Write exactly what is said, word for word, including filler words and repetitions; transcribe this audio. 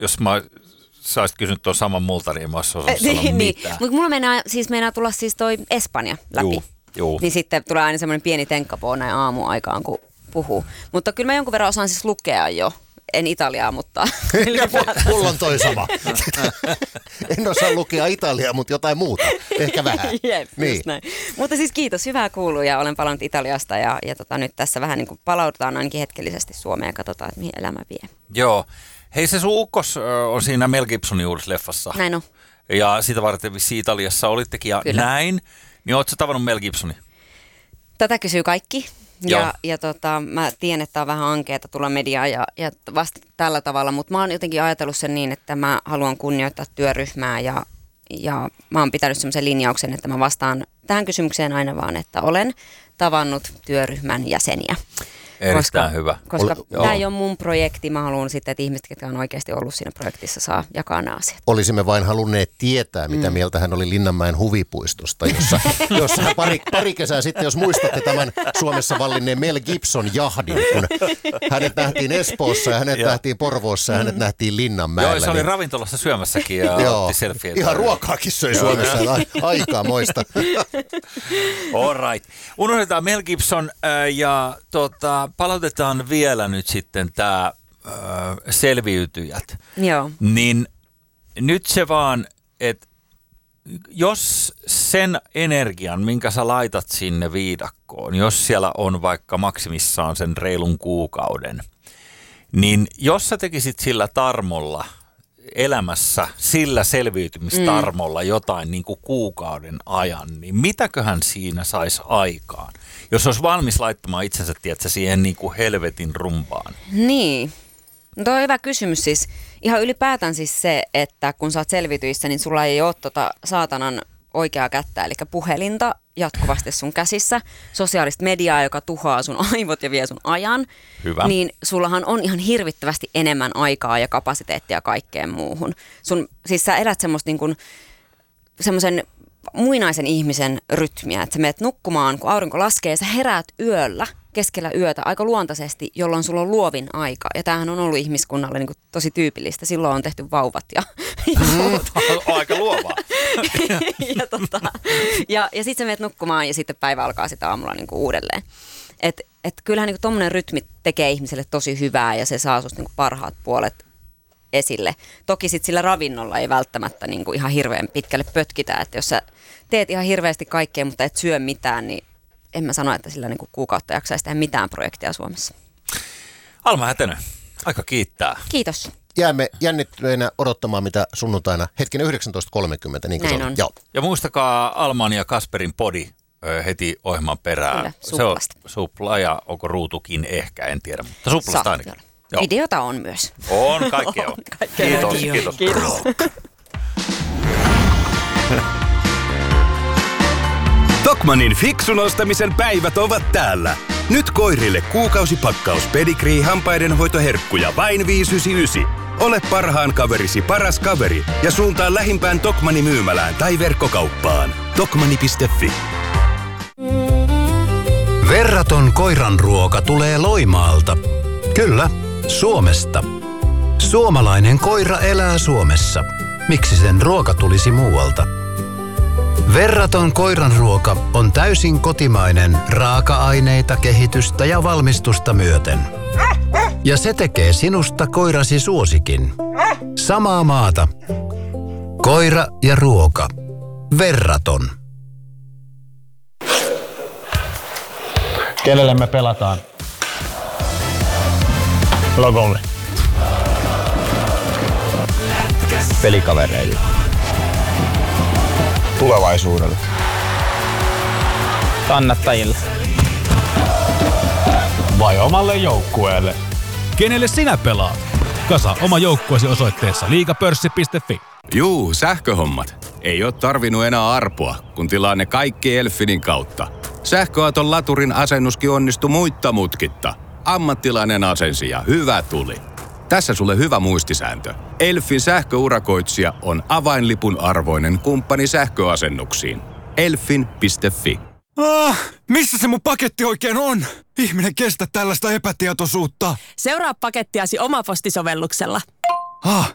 jos mä sä olisit kysynyt tuon saman multa, niin mä olisin osannut sanoa niin, mitään. Mutta mulla meinaa, siis meinaa tulla siis toi Espanja läpi. Juu, juu. Niin sitten tulee aina semmoinen pieni tenkkapoo näin aamuaikaan, kun puhuu. Mutta kyllä mä jonkun verran osaan siis lukea jo. En italiaa, mutta... Mulla on toi sama. En osaa lukea italiaa, mutta jotain muuta. Ehkä vähän. Jep, niin. näin. Mutta siis kiitos, hyvää kuuluu ja olen palannut Italiasta ja, ja tota, nyt tässä vähän niin kuin palaudutaan ainakin hetkellisesti Suomeen ja katsotaan, että mihin elämä vie. Joo. Hei, se sun ukkos on siinä Mel Gibsonin uudessa leffassa. Näin on. Ja sitä varten vissi Italiassa olittekin ja Kyllä. näin. Niin ootko sä tavannut Mel Gibsonin? Tätä kysyy kaikki. Ja, ja tota, mä tiedän, että on vähän ankeeta tulla mediaan ja, ja vasta tällä tavalla, mutta mä oon jotenkin ajatellut sen niin, että mä haluan kunnioittaa työryhmää ja, ja mä oon pitänyt semmoisen linjauksen, että mä vastaan tähän kysymykseen aina vaan, että olen tavannut työryhmän jäseniä. Erittäin koska, hyvä. Koska Ol, tämä ei ole mun projekti. Mä haluan sitten, että ihmiset, jotka on oikeasti ollut siinä projektissa, saa jakaa nämä asiat. Olisimme vain halunneet tietää, mitä mm. mieltä hän oli Linnanmäen huvipuistosta, jossa, jossa hän pari, pari kesää sitten, jos muistatte tämän Suomessa vallinneen Mel Gibson jahdin, kun hänet nähtiin Espoossa ja hänet nähtiin Porvoossa ja hänet nähtiin Linnanmäellä. Joo, se oli niin... ravintolassa syömässäkin ja Joo, otti selfieitä. Ihan ruokaakin söi Suomessa, a- aikaa moista. All right. Unohdetaan Mel Gibson äh, ja tota, palautetaan vielä nyt sitten tämä äh, selviytyjät. Joo. Niin nyt se vaan, että jos sen energian, minkä sä laitat sinne viidakkoon, jos siellä on vaikka maksimissaan sen reilun kuukauden, niin jos sä tekisit sillä tarmolla elämässä, sillä selviytymistarmolla mm. jotain niin kuin kuukauden ajan, niin mitäköhän siinä saisi aikaan? Jos olisi valmis laittamaan itsensä, tiedätkö, siihen niin kuin helvetin rumpaan. Niin. No toi on hyvä kysymys siis. Ihan ylipäätään siis se, että kun sä oot selviytyissä, niin sulla ei ole tota saatanan oikeaa kättä, eli puhelinta jatkuvasti sun käsissä, sosiaalista mediaa, joka tuhoaa sun aivot ja vie sun ajan. Hyvä. Niin sullahan on ihan hirvittävästi enemmän aikaa ja kapasiteettia kaikkeen muuhun. Sun, siis sä elät semmoista niin kuin, semmoisen muinaisen ihmisen rytmiä, että sä menet nukkumaan, kun aurinko laskee, sä heräät yöllä, keskellä yötä aika luontaisesti, jolloin sulla on luovin aika. Ja tämähän on ollut ihmiskunnalle niin kuin tosi tyypillistä. Silloin on tehty vauvat ja... Mm, on aika luovaa. ja tota, ja, ja sitten sä menet nukkumaan ja sitten päivä alkaa sitä aamulla niin kuin uudelleen. Et, et kyllähän niin kuin tommoinen rytmi tekee ihmiselle tosi hyvää ja se saa susta niin kuin parhaat puolet esille. Toki sitten sillä ravinnolla ei välttämättä niin kuin ihan hirveän pitkälle pötkitä, että jos sä teet ihan hirveästi kaikkea, mutta et syö mitään, niin en mä sano, että sillä niin kuin kuukautta jaksaisi tehdä mitään projektia Suomessa. Alma Hätänö, aika kiittää. Kiitos. Jäämme jännittyneenä odottamaan, mitä sunnuntaina hetken yhdeksäntoista kolmekymmentä, niin kuin Näin se on. on. Joo. Ja muistakaa Alman ja Kasperin podi ö, heti ohjelman perään. Kyllä, se on suplasta. supla ja onko ruutukin ehkä, en tiedä, mutta suplasta Saattaa ainakin. olla. Joo. Videota on myös. On, kaikkea on. Kaikkea Kiitos, on. kiitos. Kiitos. Tokmannin fiksun ostamisen päivät ovat täällä. Nyt koirille kuukausipakkaus Pedigree hampaiden hoitoherkkuja vain viisi yhdeksänkymmentäyhdeksän. Ole parhaan kaverisi paras kaveri ja suuntaa lähimpään Tokmanni myymälään tai verkkokauppaan. Tokmanni piste fi. Verraton koiranruoka tulee Loimaalta. Kyllä, Suomesta. Suomalainen koira elää Suomessa. Miksi sen ruoka tulisi muualta? Verraton koiranruoka on täysin kotimainen raaka-aineita, kehitystä ja valmistusta myöten. Ja se tekee sinusta koirasi suosikin. Samaa maata. Koira ja ruoka. Verraton. Kenelle me pelataan? Logolle. Pelikavereille. Tulevaisuudelle. Kannattajille. Vai omalle joukkueelle? Kenelle sinä pelaat? Kasa oma joukkueesi osoitteessa liigapörssi piste fi. Juu, sähköhommat. Ei oo tarvinnut enää arpoa, kun tilaa ne kaikki Elfinin kautta. Sähköauton laturin asennuskin onnistui muitta mutkitta. Ammattilainen asensi ja hyvä tuli. Tässä sulle hyvä muistisääntö. Elfin sähköurakoitsija on avainlipun arvoinen kumppani sähköasennuksiin. Elfin piste fi. Ah, missä se mun paketti oikein on? Ihminen kestä tällaista epätietoisuutta. Seuraa pakettiasi Omaposti-sovelluksella. Ah,